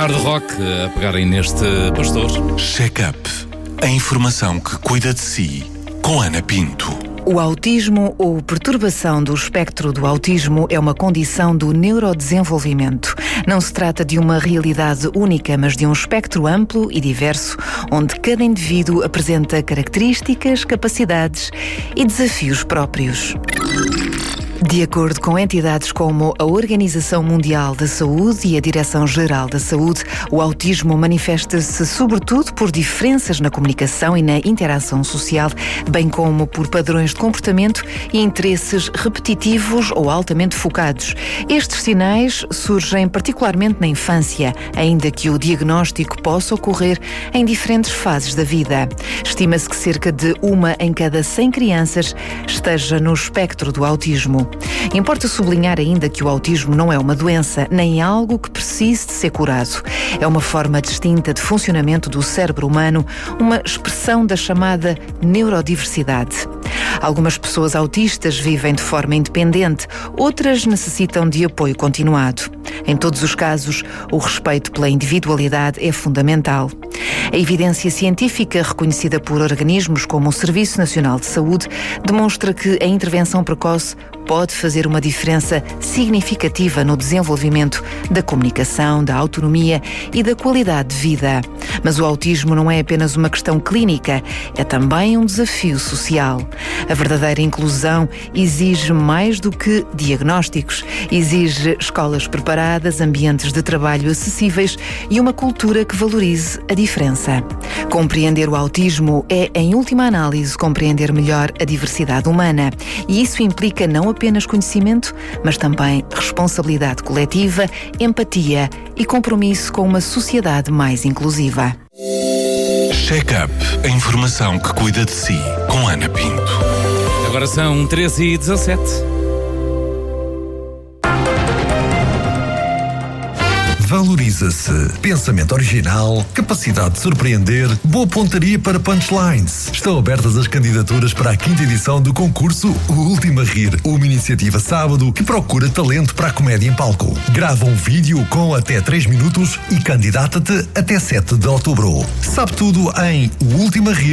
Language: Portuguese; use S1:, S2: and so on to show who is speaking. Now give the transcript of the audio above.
S1: hard rock a pegarem neste pastor.
S2: Check-up. A informação que cuida de si, com Ana Pinto.
S3: O autismo ou perturbação do espectro do autismo é uma condição do neurodesenvolvimento. Não se trata de uma realidade única, mas de um espectro amplo e diverso, onde cada indivíduo apresenta características, capacidades e desafios próprios. De acordo com entidades como a Organização Mundial da Saúde e a Direção-Geral da Saúde, o autismo manifesta-se sobretudo por diferenças na comunicação e na interação social, bem como por padrões de comportamento e interesses repetitivos ou altamente focados. Estes sinais surgem particularmente na infância, ainda que o diagnóstico possa ocorrer em diferentes fases da vida. Estima-se que cerca de 1 em cada 100 crianças esteja no espectro do autismo. Importa sublinhar ainda que o autismo não é uma doença, nem algo que precise de ser curado. É uma forma distinta de funcionamento do cérebro humano, uma expressão da chamada neurodiversidade. Algumas pessoas autistas vivem de forma independente, outras necessitam de apoio continuado. Em todos os casos, o respeito pela individualidade é fundamental. A evidência científica, reconhecida por organismos como o Serviço Nacional de Saúde, demonstra que a intervenção precoce pode fazer uma diferença significativa no desenvolvimento da comunicação, da autonomia e da qualidade de vida. Mas o autismo não é apenas uma questão clínica, é também um desafio social. A verdadeira inclusão exige mais do que diagnósticos, exige escolas preparadas, ambientes de trabalho acessíveis e uma cultura que valorize a diferença. Compreender o autismo é, em última análise, compreender melhor a diversidade humana, e isso implica não apenas conhecimento, mas também responsabilidade coletiva, empatia e compromisso com uma sociedade mais inclusiva.
S2: Check-up. A informação que cuida de si, com Ana Pinto.
S1: Agora são 13h17.
S4: Valoriza-se. Pensamento original, capacidade de surpreender, boa pontaria para punchlines. Estão abertas as candidaturas para a 5ª edição do concurso O Último a Rir, uma iniciativa sábado que procura talento para a comédia em palco. Grava um vídeo com até 3 minutos e candidata-te até 7 de outubro. Sabe tudo em O Último a Rir.